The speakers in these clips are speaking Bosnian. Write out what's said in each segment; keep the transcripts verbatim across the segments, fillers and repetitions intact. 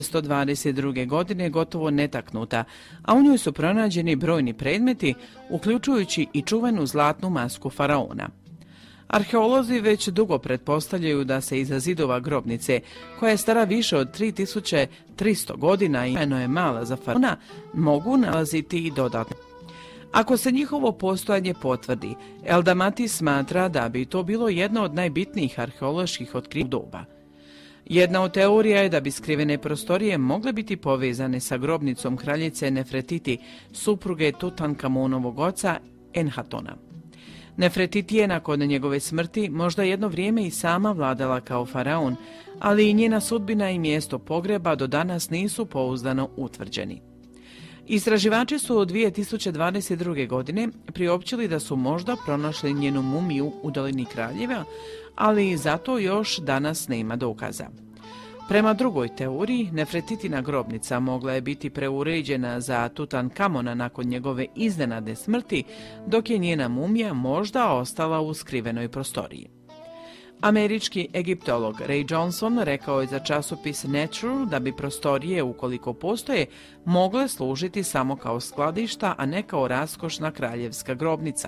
sto dvadeset druge. godine gotovo netaknuta, a u njoj su pronađeni brojni predmeti, uključujući i čuvenu zlatnu masku faraona. Arheolozi već dugo pretpostavljaju da se iza zidova grobnice, koja je stara više od tri tisuće tristo godina i je mala za faraona, mogu nalaziti i dodatno. Ako se njihovo postojanje potvrdi, El Damati smatra da bi to bilo jedno od najbitnijih arheoloških otkrića doba. Jedna od teorija je da bi skrivene prostorije mogle biti povezane sa grobnicom kraljice Nefretiti, supruge Tutankamonovog oca Enhatona. Nefretiti je nakon njegove smrti možda jedno vrijeme i sama vladala kao faraon, ali i njena sudbina i mjesto pogreba do danas nisu pouzdano utvrđeni. Istraživači su od dvije tisuće dvadeset druge. godine priopćili da su možda pronašli njenu mumiju u dolini Kraljeva, ali zato još danas nema dokaza. Prema drugoj teoriji, Nefretitina grobnica mogla je biti preuređena za Tutankamona nakon njegove iznenadne smrti, dok je njena mumija možda ostala u skrivenoj prostoriji. Američki egiptolog Ray Johnson rekao je za časopis Nature da bi prostorije, ukoliko postoje, mogle služiti samo kao skladišta, a ne kao raskošna kraljevska grobnica.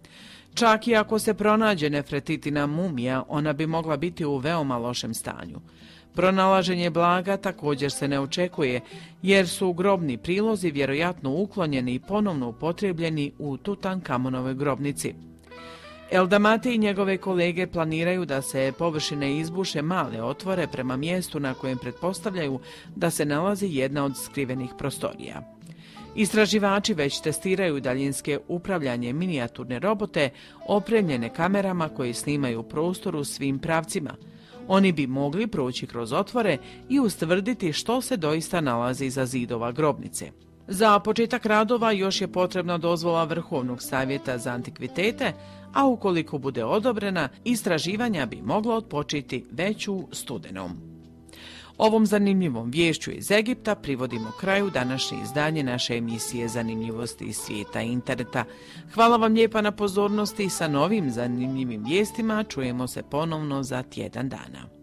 Čak i ako se pronađe Nefretitina mumija, ona bi mogla biti u veoma lošem stanju. Pronalaženje blaga također se ne očekuje, jer su grobni prilozi vjerojatno uklonjeni i ponovno upotrijebljeni u Tutankamonovoj grobnici. El Damati i njegove kolege planiraju da se površine izbuše male otvore prema mjestu na kojem pretpostavljaju da se nalazi jedna od skrivenih prostorija. Istraživači već testiraju daljinske upravljanje minijaturne robote opremljene kamerama koje snimaju prostor u svim pravcima. Oni bi mogli proći kroz otvore i ustvrditi što se doista nalazi iza zidova grobnice. Za početak radova još je potrebna dozvola Vrhovnog savjeta za antikvitete, a ukoliko bude odobrena, istraživanja bi mogla otpočeti već u studenom. Ovom zanimljivom viješću iz Egipta privodimo kraju današnje izdanje naše emisije Zanimljivosti iz svijeta interneta. Hvala vam lijepa na pozornosti i sa novim zanimljivim vijestima čujemo se ponovno za tjedan dana.